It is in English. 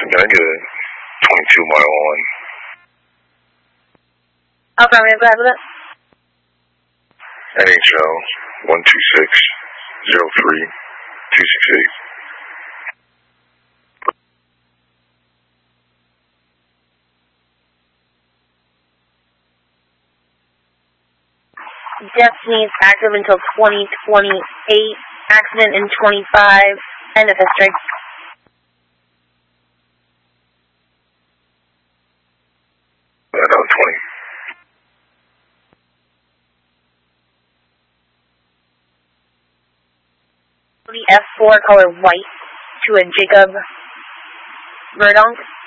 Can I get a 22 mile on? Affirmative, go ahead with it. NHL 126-03-268. Destiny is active until 2028. Accident in 25. End of history. Another 20. The F4 color white to a Jacob Verdonk.